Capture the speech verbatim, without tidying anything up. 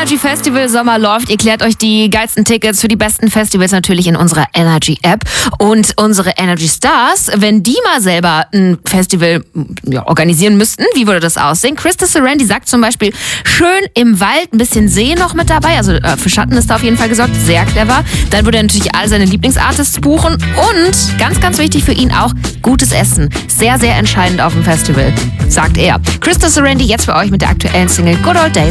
Energy Festival Sommer läuft. Ihr klärt euch die geilsten Tickets für die besten Festivals natürlich in unserer Energy App. Und unsere Energy Stars, wenn die mal selber ein Festival ja, organisieren müssten, wie würde das aussehen? Krista Serendi sagt zum Beispiel, schön im Wald, ein bisschen See noch mit dabei. Also äh, für Schatten ist da auf jeden Fall gesorgt. Sehr clever. Dann würde er natürlich all seine Lieblingsartists buchen. Und ganz, ganz wichtig für ihn auch, gutes Essen. Sehr, sehr entscheidend auf dem Festival, sagt er. Krista Serendi jetzt für euch mit der aktuellen Single Good Old Days.